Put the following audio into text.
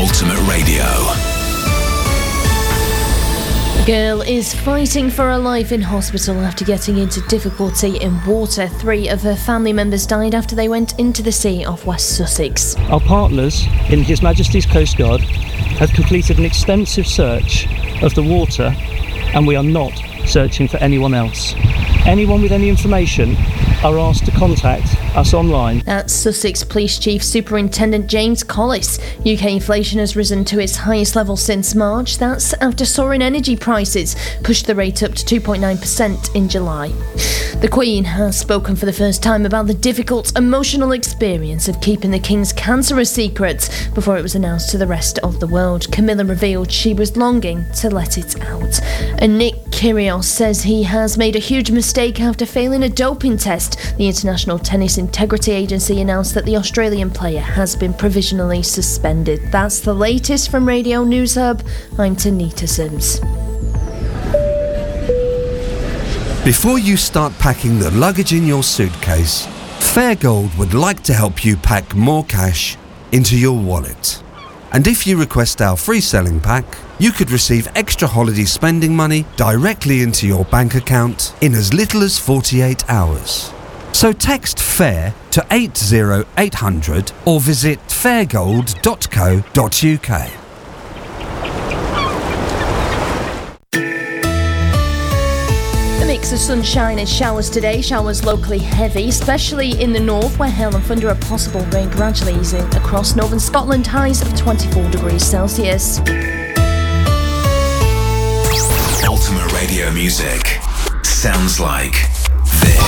Ultimate Radio. A girl is fighting for her life in hospital after getting into difficulty in water. 3 of her family members died after they went into the sea off West Sussex. Our partners in His Majesty's Coast Guard have completed an extensive search of the water, and we are not searching for anyone else. Anyone with any information are asked to contact us online. That's Sussex Police Chief Superintendent James Collis. UK inflation has risen to its highest level since March. That's after soaring energy prices pushed the rate up to 2.9% in July. The Queen has spoken for the first time about the difficult emotional experience of keeping the King's cancer a secret before it was announced to the rest of the world. Camilla revealed she was longing to let it out. And Nick Kyrgios says he has made a huge mistake after failing a doping test. The International Tennis Integrity Agency announced that the Australian player has been provisionally suspended. That's the latest from Radio News Hub. I'm Tanita Sims. Before you start packing the luggage in your suitcase, Fairgold would like to help you pack more cash into your wallet. And if you request our free selling pack, you could receive extra holiday spending money directly into your bank account in as little as 48 hours. So text FAIR to 80800 or visit fairgold.co.uk. A mix of sunshine and showers today. Showers locally heavy, especially in the north where hail and thunder are possible. Rain gradually easing across northern Scotland. Highs of 24 degrees Celsius. Ultimate Radio music sounds like